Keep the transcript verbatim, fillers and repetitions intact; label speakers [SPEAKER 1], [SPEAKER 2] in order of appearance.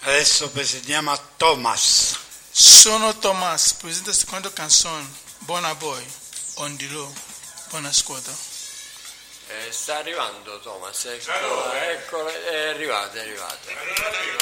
[SPEAKER 1] Adesso presentiamo a Thomas.
[SPEAKER 2] Sono Thomas, presenta la seconda canzone, Buona Boy, on the low. Buon ascolto.
[SPEAKER 3] Eh, sta arrivando Thomas, ecco, ecco, è arrivato, è arrivato.